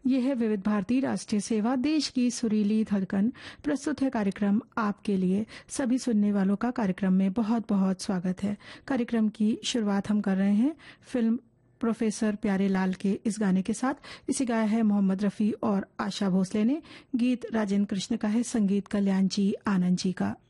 यह है विविध भारती राष्ट्रीय सेवा, देश की सुरीली धड़कन। प्रस्तुत है कार्यक्रम आपके लिए। सभी सुनने वालों का कार्यक्रम में बहुत बहुत स्वागत है। कार्यक्रम की शुरुआत हम कर रहे हैं फिल्म प्रोफेसर प्यारेलाल के इस गाने के साथ। इसे गाया है मोहम्मद रफी और आशा भोसले ने। गीत राजेंद्र कृष्ण का है, संगीत कल्याण जी आनंद जी का।